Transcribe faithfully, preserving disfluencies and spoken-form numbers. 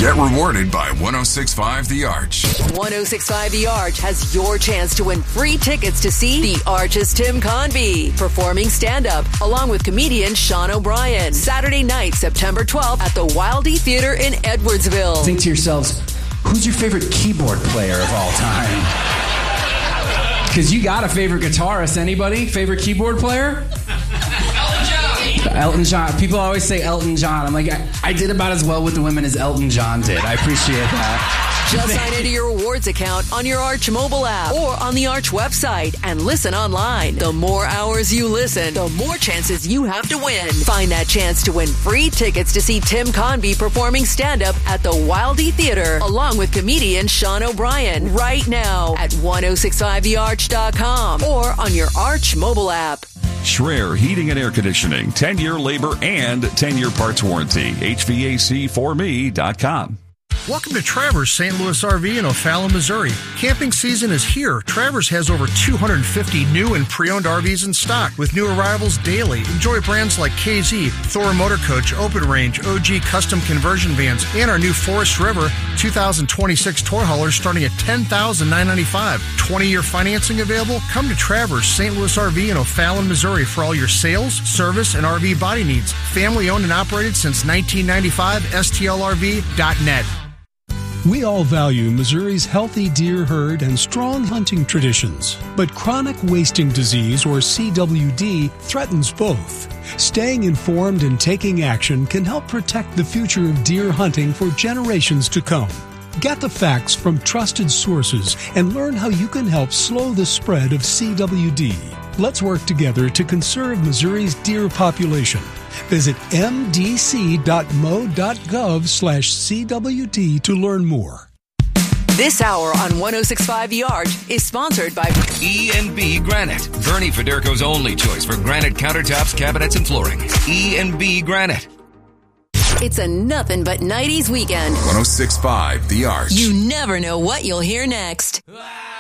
Get rewarded by one oh six point five The Arch. one oh six point five The Arch has your chance to win free tickets to see The Arch's Tim Convey performing stand-up along with comedian Sean O'Brien. Saturday night, September twelfth at the Wildey Theater in Edwardsville. Think to yourselves, who's your favorite keyboard player of all time? Because you got a favorite guitarist. Anybody? Favorite keyboard player? Elton John. Elton John. People always say Elton John. I'm like, I, I did about as well with the women as Elton John did. I appreciate that. Just sign into your rewards account on your Arch mobile app or on the Arch website and listen online. The more hours you listen, the more chances you have to win. Find that chance to win free tickets to see Tim Convey performing stand-up at the Wildey Theater along with comedian Sean O'Brien right now at ten sixty-five the arch dot com or on your Arch mobile app. Schreier Heating and Air Conditioning, ten-year labor and ten-year parts warranty. H V A C for me dot com. Welcome to Travers Saint Louis R V in O'Fallon, Missouri. Camping season is here. Travers has over two hundred fifty new and pre-owned R Vs in stock with new arrivals daily. Enjoy brands like K Z, Thor Motor Coach, Open Range, O G Custom Conversion Vans, and our new Forest River two thousand twenty-six tour haulers starting at ten thousand nine hundred ninety-five dollars. twenty-year financing available? Come to Travers Saint Louis R V in O'Fallon, Missouri for all your sales, service, and R V body needs. Family owned and operated since nineteen ninety-five. S T L R V dot net. We all value Missouri's healthy deer herd and strong hunting traditions, but chronic wasting disease, or C W D, threatens both. Staying informed and taking action can help protect the future of deer hunting for generations to come. Get the facts from trusted sources and learn how you can help slow the spread of C W D. Let's work together to conserve Missouri's deer population. Visit m d c dot m o dot gov slash C W D to learn more. This hour on ten sixty-five The Arch is sponsored by E and B Granite, Bernie Federko's only choice for granite countertops, cabinets, and flooring. E and B Granite. It's a nothing but nineties weekend. one oh six point five The Arch. You never know what you'll hear next.